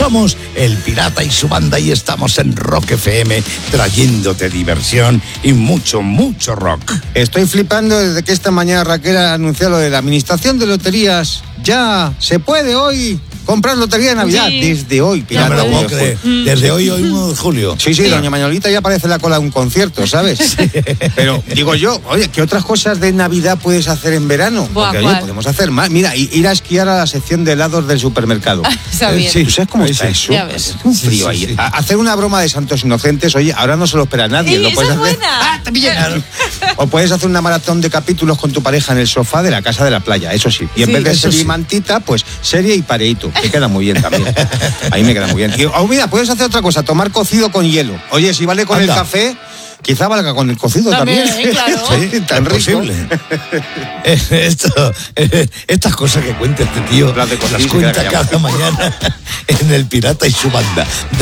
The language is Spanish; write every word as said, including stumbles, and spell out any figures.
Somos El Pirata y su banda y estamos en Rock F M trayéndote diversión y mucho, mucho rock. Estoy flipando desde que esta mañana Raquel ha anunciado lo de la administración de loterías. Ya se puede hoy comprar lotería de Navidad. Sí. Desde hoy, Pirata. No me lo puedo creer. Desde hoy, hoy uno de julio. Sí, sí, sí, doña Manuelita ya aparece en la cola de un concierto, ¿sabes? Sí. Pero digo yo, oye, ¿qué otras cosas de Navidad puedes hacer en verano? Buah, Porque oye, podemos hacer más. Mira, ir a esquiar a la sección de helados del supermercado. Eh, sí, ¿tú sabes cómo está eso? Ya ves. Un frío ahí. Sí, sí. Hacer una broma de santos inocentes, oye, ahora no se lo espera nadie. Ey, ¿Lo puedes esa hacer? es buena. ¡Ah, te pillé! O puedes hacer una maratón de capítulos con tu pareja en el sofá de la casa de la playa, eso sí. Y en Sí, vez de serie sí. y mantita, pues serie y pareíto. Que queda muy bien también. Ahí me queda muy bien. Y, oh, mira, puedes hacer otra cosa, tomar cocido con hielo. Oye, si vale con Anda. el café, quizá valga con el cocido también. También, claro. Sí, tan es rico. posible. Esto, estas cosas que cuenta este tío Las de las cocido, cuenta se queda cada mañana en El Pirata y su banda.